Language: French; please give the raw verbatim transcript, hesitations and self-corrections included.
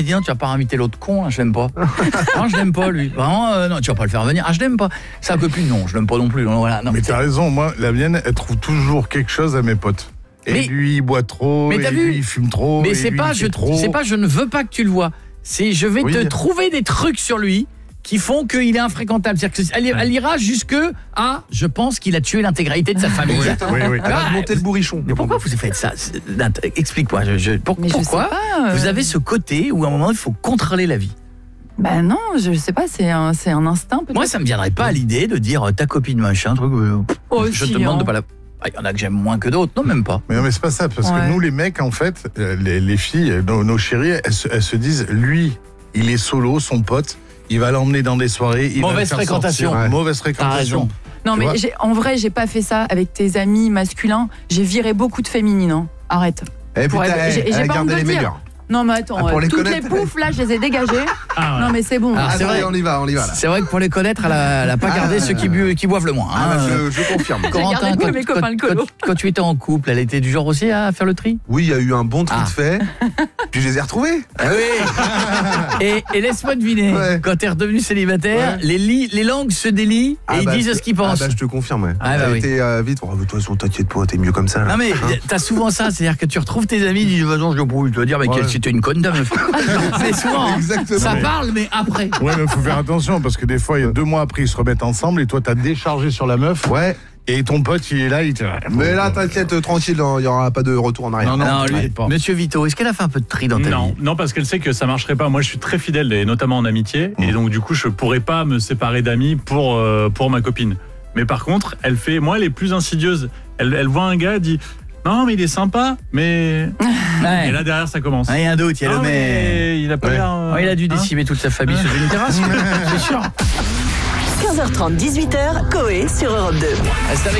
s'est dit non, tu vas pas inviter l'autre con, là, je l'aime pas. Non, je l'aime pas lui. Vraiment, euh, non, tu vas pas le faire venir. Ah, je l'aime pas. Sa copine, non, je l'aime pas non plus. Non, voilà. Non, mais t'as raison, moi, la mienne, elle trouve toujours quelque chose à mes potes. Et mais, lui, il boit trop, mais et vu lui, il fume trop. Mais c'est lui, pas, je, trop. c'est pas, je ne veux pas que tu le vois. C'est, je vais oui. te trouver des trucs sur lui qui font qu'il est infréquentable. C'est-à-dire qu'elle elle ira jusque à, je pense qu'il a tué l'intégralité de sa famille. Oui, oui, oui. Elle va monter le bourrichon. Mais pourquoi vous faites ça? Explique-moi. Je, je, pour, pourquoi je pas, euh... vous avez ce côté où à un moment il faut contrôler la vie? Ben non, je sais pas, c'est un, c'est un instinct peut-être. Moi, ça me viendrait pas à l'idée de dire ta copine machin, truc. Euh, oh, je si, te demande hein. de pas la. Il y en a que j'aime moins que d'autres, non même pas. Mais non, mais c'est pas ça, parce ouais. que nous les mecs, en fait, les, les filles, nos, nos chéries, elles se, elles se disent, lui, il est solo, son pote, il va l'emmener dans des soirées, il mauvaise va le faire fréquentation, sortir, ouais. mauvaise fréquentation. Non mais j'ai, en vrai, j'ai pas fait ça avec tes amis masculins. J'ai viré beaucoup de féminines. Hein. Arrête. Et puis être... j'ai, j'ai pas honte de le dire. Non mais attends, ah, les toutes connaître. Les poufs là, je les ai dégagées. Ah, ouais. Non mais c'est bon. Ah, c'est vrai, on y va, on y va là. C'est vrai que pour les connaître, elle a, elle a pas ah, gardé ceux qui, bu, qui boivent le moins. Ah, hein. bah, je, je confirme. Corentin, quand, mes copains quand, quand, quand tu étais en couple, elle était du genre aussi à faire le tri? Oui, il y a eu un bon tri ah. de fait. Puis je les ai retrouvés. Ah oui. et, et laisse-moi deviner, ouais. quand t'es redevenu célibataire, ouais. les, li, les langues se délient et ah, ils bah, disent ce qu'ils pensent. Ah bah je te confirme. Ouais. Ah, bah, elle oui. était euh, vite. Oh, de toute façon, t'inquiète pas, t'es mieux comme ça. Là. Non mais hein? T'as souvent ça, c'est-à-dire que tu retrouves tes amis, ils disent vas-y, je dois dire mais ouais. c'était une conne dame. C'est souvent, exactement. Ça parle, mais après. Ouais, mais faut faire attention parce que des fois, il y a deux mois après, ils se remettent ensemble et toi, t'as déchargé sur la meuf. Ouais. Et ton pote, il est là, il te. Mais là, t'inquiète, tranquille, il n'y aura pas de retour en arrière. Non, non, non lui, pas. Monsieur Vito, est-ce qu'elle a fait un peu de tri dans ta non, vie? Non, parce qu'elle sait que ça marcherait pas. Moi, je suis très fidèle, et notamment en amitié, mmh. et donc du coup, je pourrais pas me séparer d'amis pour euh, pour ma copine. Mais par contre, elle fait, moi, elle est plus insidieuse. Elle, elle voit un gars, elle dit. Non, mais il est sympa, mais. Ouais. Et là, derrière, ça commence. Il y a un doute, il y a ah, le mais. Il a pas ouais. l'air. Euh... Ouais, il a dû décimer hein toute sa famille sur une terrasse, c'est sûr. quinze heures trente, dix-huit heures, Coé sur Europe deux. C'est avec